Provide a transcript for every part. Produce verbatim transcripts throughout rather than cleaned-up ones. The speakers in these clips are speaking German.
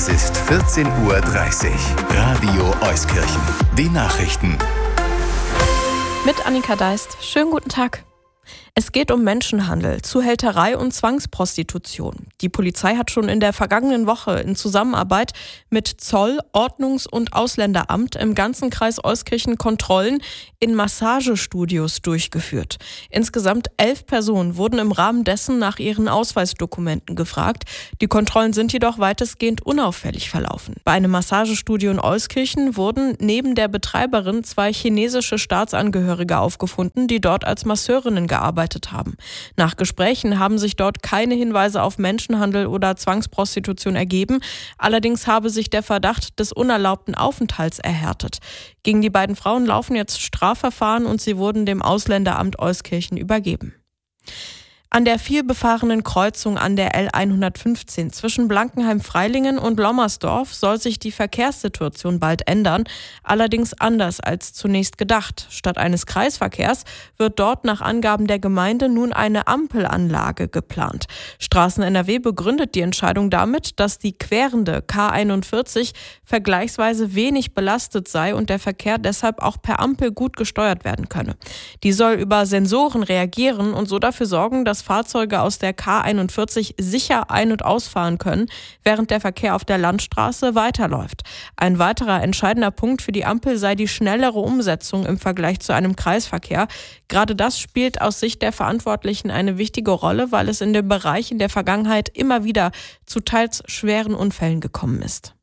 Es ist vierzehn Uhr dreißig. Radio Euskirchen. Die Nachrichten. Mit Annika Deist. Schönen guten Tag. Es geht um Menschenhandel, Zuhälterei und Zwangsprostitution. Die Polizei hat schon in der vergangenen Woche in Zusammenarbeit mit Zoll, Ordnungs- und Ausländeramt im ganzen Kreis Euskirchen Kontrollen in Massagestudios durchgeführt. Insgesamt elf Personen wurden im Rahmen dessen nach ihren Ausweisdokumenten gefragt. Die Kontrollen sind jedoch weitestgehend unauffällig verlaufen. Bei einem Massagestudio in Euskirchen wurden neben der Betreiberin zwei chinesische Staatsangehörige aufgefunden, die dort als Masseurinnen gearbeitet haben. Nach Gesprächen haben sich dort keine Hinweise auf Menschenhandel oder Zwangsprostitution ergeben. Allerdings habe sich der Verdacht des unerlaubten Aufenthalts erhärtet. Gegen die beiden Frauen laufen jetzt Strafverfahren und sie wurden dem Ausländeramt Euskirchen übergeben. An der vielbefahrenen Kreuzung an der L hundertfünfzehn zwischen Blankenheim-Freilingen und Lommersdorf soll sich die Verkehrssituation bald ändern, allerdings anders als zunächst gedacht. Statt eines Kreisverkehrs wird dort nach Angaben der Gemeinde nun eine Ampelanlage geplant. Straßen N R W begründet die Entscheidung damit, dass die querende K einundvierzig vergleichsweise wenig belastet sei und der Verkehr deshalb auch per Ampel gut gesteuert werden könne. Die soll über Sensoren reagieren und so dafür sorgen, dass Fahrzeuge aus der K einundvierzig sicher ein- und ausfahren können, während der Verkehr auf der Landstraße weiterläuft. Ein weiterer entscheidender Punkt für die Ampel sei die schnellere Umsetzung im Vergleich zu einem Kreisverkehr. Gerade das spielt aus Sicht der Verantwortlichen eine wichtige Rolle, weil es in dem Bereich in der Vergangenheit immer wieder zu teils schweren Unfällen gekommen ist.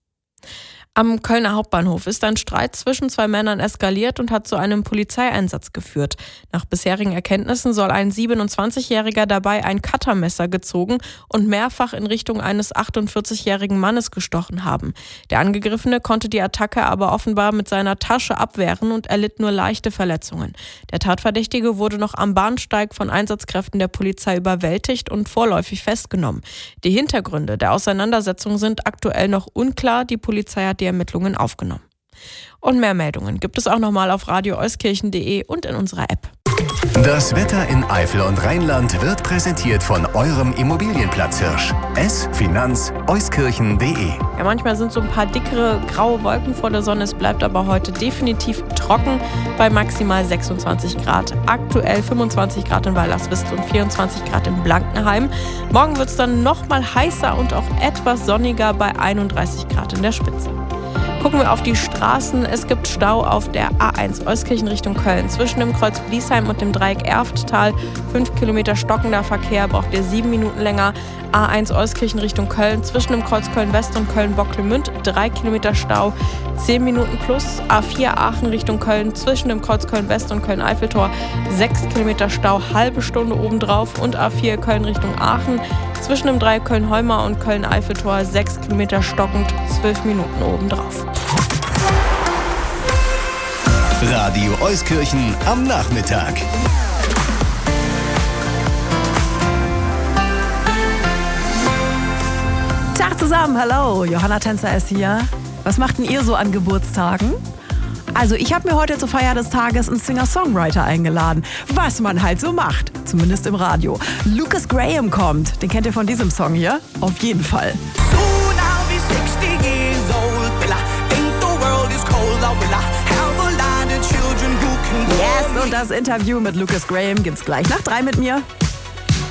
Am Kölner Hauptbahnhof ist ein Streit zwischen zwei Männern eskaliert und hat zu einem Polizeieinsatz geführt. Nach bisherigen Erkenntnissen soll ein siebenundzwanzigjähriger dabei ein Cuttermesser gezogen und mehrfach in Richtung eines achtundvierzigjährigen Mannes gestochen haben. Der Angegriffene konnte die Attacke aber offenbar mit seiner Tasche abwehren und erlitt nur leichte Verletzungen. Der Tatverdächtige wurde noch am Bahnsteig von Einsatzkräften der Polizei überwältigt und vorläufig festgenommen. Die Hintergründe der Auseinandersetzung sind aktuell noch unklar. Die Polizei hat die Ermittlungen aufgenommen. Und mehr Meldungen gibt es auch nochmal auf radio euskirchen punkt de und in unserer App. Das Wetter in Eifel und Rheinland wird präsentiert von eurem Immobilienplatzhirsch. S Finanz Euskirchen punkt de. Ja, manchmal sind so ein paar dickere graue Wolken vor der Sonne. Es bleibt aber heute definitiv trocken bei maximal sechsundzwanzig Grad. Aktuell fünfundzwanzig Grad in Weilerswist und vierundzwanzig Grad in Blankenheim. Morgen wird es dann noch mal heißer und auch etwas sonniger bei einunddreißig Grad in der Spitze. Gucken wir auf die Straßen. Es gibt Stau auf der A eins Euskirchen Richtung Köln. Zwischen dem Kreuz Bliesheim und dem Dreieck Erfttal. Fünf Kilometer stockender Verkehr, braucht ihr sieben Minuten länger. A eins Euskirchen Richtung Köln. Zwischen dem Kreuz Köln-West und Köln-Bocklemünd. Drei Kilometer Stau, zehn Minuten plus. A vier Aachen Richtung Köln. Zwischen dem Kreuz Köln-West und Köln-Eiffeltor. Sechs Kilometer Stau, halbe Stunde obendrauf. Und A vier Köln Richtung Aachen. Zwischen dem Dreieck Köln-Heuma und Köln-Eiffeltor. Sechs Kilometer stockend, zwölf Minuten obendrauf. Radio Euskirchen am Nachmittag. Tag zusammen, hallo, Johanna Tänzer ist hier. Was macht denn ihr so an Geburtstagen? Also ich habe mir heute zur Feier des Tages einen Singer-Songwriter eingeladen. Was man halt so macht, zumindest im Radio. Lucas Graham kommt, den kennt ihr von diesem Song hier? Auf jeden Fall. Yes, und das Interview mit Lucas Graham gibt's gleich nach drei mit mir.